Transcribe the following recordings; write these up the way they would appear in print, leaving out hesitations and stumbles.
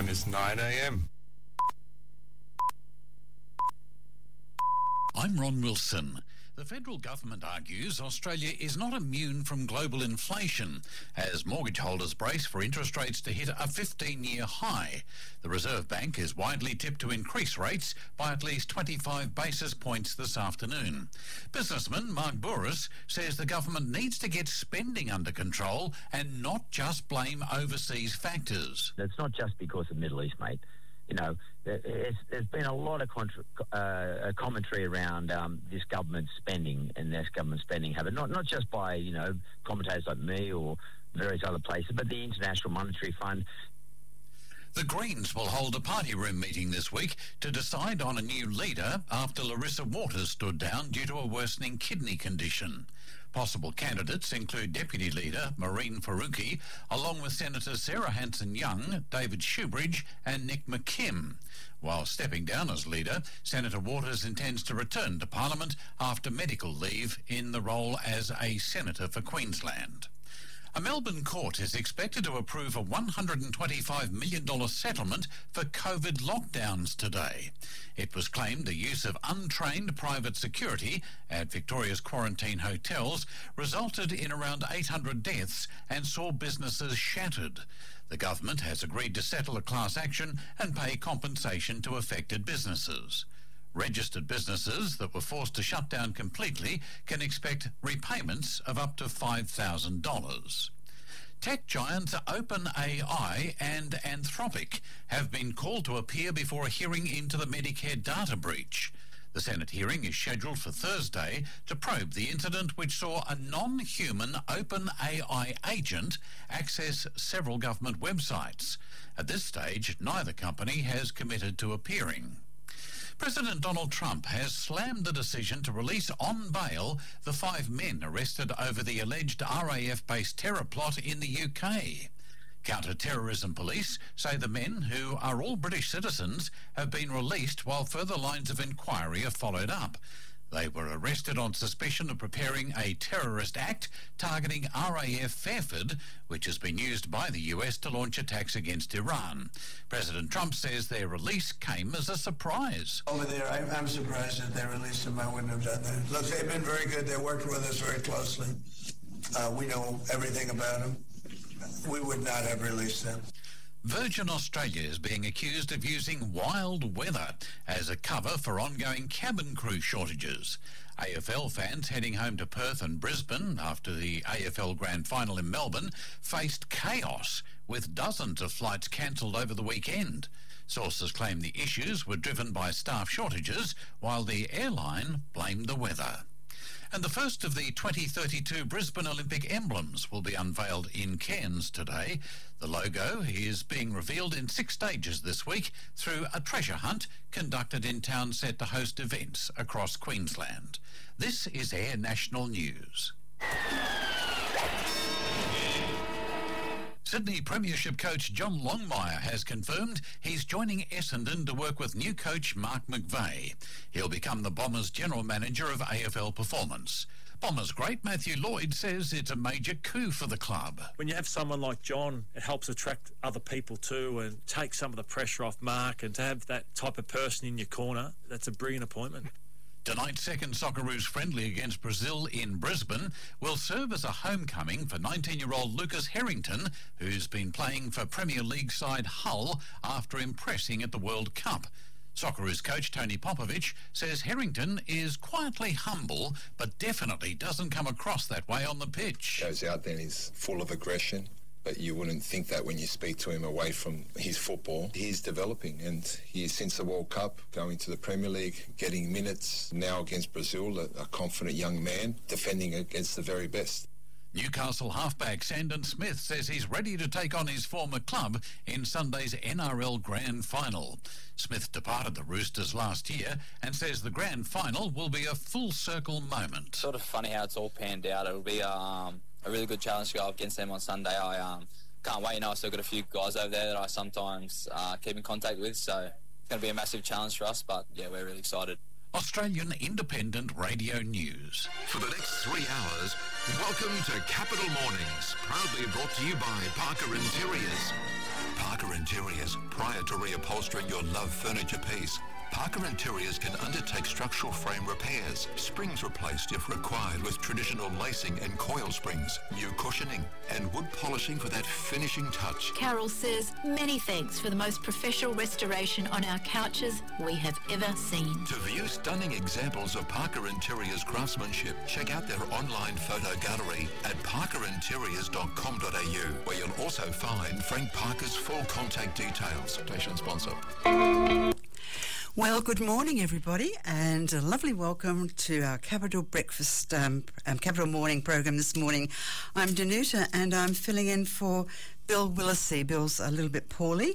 time is 9 a.m. I'm Ron Wilson. The federal government argues Australia is not immune from global inflation as mortgage holders brace for interest rates to hit a 15-year high. The Reserve Bank is widely tipped to increase rates by at least 25 basis points this afternoon. Businessman Mark Bouris says the government needs to get spending under control and not just blame overseas factors. It's not just because of the Middle East, mate. You know, there's been a lot of commentary around this government spending and this government spending habit, not just by, you know, commentators like me or various other places, but the International Monetary Fund. The Greens will hold a party room meeting this week to decide on a new leader after Larissa Waters stood down due to a worsening kidney condition. Possible candidates include Deputy Leader Mehreen Faruqi, along with Senators Sarah Hanson-Young, David Shoebridge and Nick McKim. While stepping down as leader, Senator Waters intends to return to Parliament after medical leave in the role as a Senator for Queensland. A Melbourne court is expected to approve a $125 million settlement for COVID lockdowns today. It was claimed the use of untrained private security at Victoria's quarantine hotels resulted in around 800 deaths and saw businesses shattered. The government has agreed to settle a class action and pay compensation to affected businesses. Registered businesses that were forced to shut down completely can expect repayments of up to $5,000. Tech giants OpenAI and Anthropic have been called to appear before a hearing into the Medicare data breach. The Senate hearing is scheduled for Thursday to probe the incident which saw a non-human OpenAI agent access several government websites. At this stage, neither company has committed to appearing. President Donald Trump has slammed the decision to release on bail the 5 men arrested over the alleged RAF-based terror plot in the UK. Counter-terrorism police say the men, who are all British citizens, have been released while further lines of inquiry are followed up. They were arrested on suspicion of preparing a terrorist act targeting RAF Fairford, which has been used by the US to launch attacks against Iran. President Trump says their release came as a surprise. Over there, I'm surprised that they released them. I wouldn't have done that. Look, they've been very good. They worked with us very closely. We know everything about them. We would not have released them. Virgin Australia is being accused of using wild weather as a cover for ongoing cabin crew shortages. AFL fans heading home to Perth and Brisbane after the AFL Grand Final in Melbourne faced chaos, with dozens of flights cancelled over the weekend. Sources claim the issues were driven by staff shortages, while the airline blamed the weather. And the first of the 2032 Brisbane Olympic emblems will be unveiled in Cairns today. The logo is being revealed in 6 stages this week through a treasure hunt conducted in town set to host events across Queensland. This is Air National News. Sydney Premiership coach John Longmire has confirmed he's joining Essendon to work with new coach Mark McVeigh. He'll become the Bombers' general manager of AFL Performance. Bombers great Matthew Lloyd says it's a major coup for the club. When you have someone like John, it helps attract other people too and take some of the pressure off Mark, and to have that type of person in your corner, that's a brilliant appointment. Tonight's second Socceroos friendly against Brazil in Brisbane will serve as a homecoming for 19-year-old Lucas Harrington, who's been playing for Premier League side Hull after impressing at the World Cup. Socceroos coach Tony Popovich says Harrington is quietly humble, but definitely doesn't come across that way on the pitch. Goes out there and he's full of aggression, but you wouldn't think that when you speak to him away from his football. He's developing, and he's since the World Cup, going to the Premier League, getting minutes, now against Brazil, a confident young man, defending against the very best. Newcastle halfback Sandon Smith says he's ready to take on his former club in Sunday's NRL Grand Final. Smith departed the Roosters last year and says the Grand Final will be a full-circle moment. Sort of funny how it's all panned out. It'll be a really good challenge to go up against them on Sunday. I can't wait. I've still got a few guys over there that I sometimes keep in contact with, so it's going to be a massive challenge for us, but yeah, we're really excited. Australian Independent Radio News. For the next 3 hours, welcome to Capital Mornings, proudly brought to you by Parker Interiors. Parker Parker Interiors prior to reupholstering your loved furniture piece. Parker Interiors can undertake structural frame repairs, springs replaced if required with traditional lacing and coil springs, new cushioning, and wood polishing for that finishing touch. Carol says, many thanks for the most professional restoration on our couches we have ever seen. To view stunning examples of Parker Interiors craftsmanship, check out their online photo gallery at parkerinteriors.com.au, where you'll also find Frank Parker's full contact details. Station sponsor. Well, good morning, everybody, and a lovely welcome to our Capital Breakfast, Capital Morning program this morning. I'm Danuta, and I'm filling in for Bill Willisey. Bill's a little bit poorly.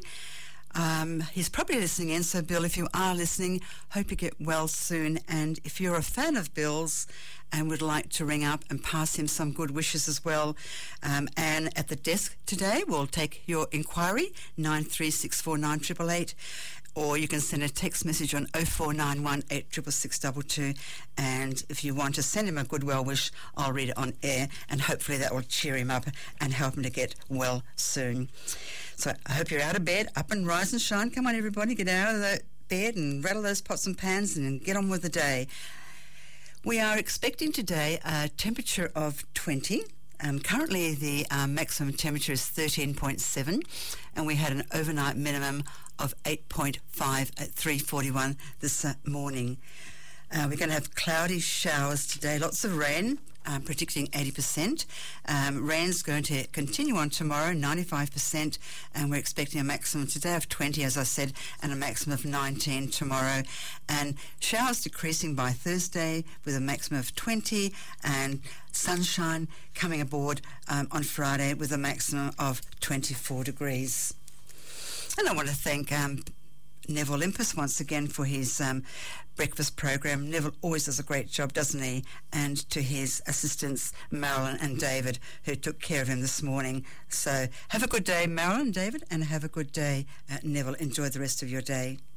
He's probably listening in, so Bill, if you are listening, hope you get well soon. And if you're a fan of Bill's and would like to ring up and pass him some good wishes as well, Anne at the desk today will take your inquiry, 93649888. Or you can send a text message on 0491 86662. And if you want to send him a good well wish, I'll read it on air, and hopefully that will cheer him up and help him to get well soon. So I hope you're out of bed, up and rise and shine. Come on, everybody, get out of the bed and rattle those pots and pans and get on with the day. We are expecting today a temperature of 20. Currently, the maximum temperature is 13.7, and we had an overnight minimum of 8.5 at 3:41 this morning. We're going to have cloudy showers today, lots of rain, predicting 80%. Rain's going to continue on tomorrow, 95%, and we're expecting a maximum today of 20, as I said, and a maximum of 19 tomorrow. And showers decreasing by Thursday with a maximum of 20, and sunshine coming aboard on Friday with a maximum of 24 degrees. And I want to thank Neville Limpus once again for his breakfast program. Neville always does a great job, doesn't he? And to his assistants, Marilyn and David, who took care of him this morning. So have a good day, Marilyn, David, and have a good day, Neville. Enjoy the rest of your day.